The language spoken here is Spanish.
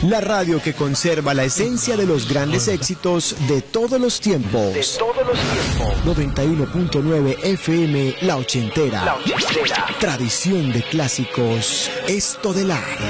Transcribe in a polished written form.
La radio que conserva la esencia de los grandes éxitos de todos los tiempos. 91.9 FM La Ochentera. Tradición de clásicos Estodelar.